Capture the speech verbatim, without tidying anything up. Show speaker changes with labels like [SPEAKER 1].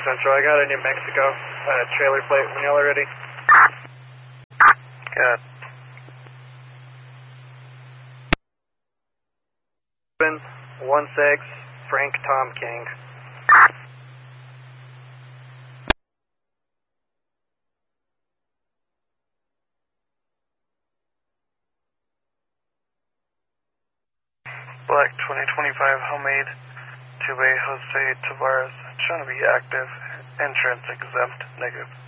[SPEAKER 1] Central. I got a New Mexico uh, trailer plate when y'all are ready.
[SPEAKER 2] Good.
[SPEAKER 1] one six, Frank Tom King.
[SPEAKER 2] Black twenty twenty-five homemade, two-way Jose Tavares, trying to be active, insurance exempt, negative.